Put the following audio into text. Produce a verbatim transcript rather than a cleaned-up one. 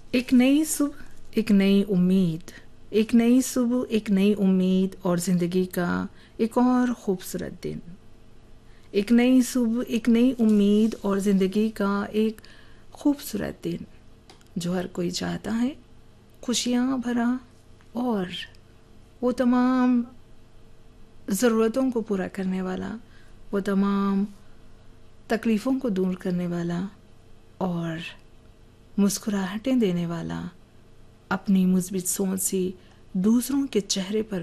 एक नई सुबह, एक नई उम्मीद, एक नई सुबह, एक नई उम्मीद और ज़िंदगी का एक और खूबसूरत दिन। एक नई सुबह, एक नई उम्मीद और ज़िंदगी का एक खूबसूरत दिन जो हर कोई चाहता है, खुशियाँ भरा और वो तमाम ज़रूरतों को पूरा करने वाला, वो तमाम तकलीफ़ों को दूर करने वाला और मुस्कुराहटें देने वाला, अपनी मुस्बित सोच से दूसरों के चेहरे पर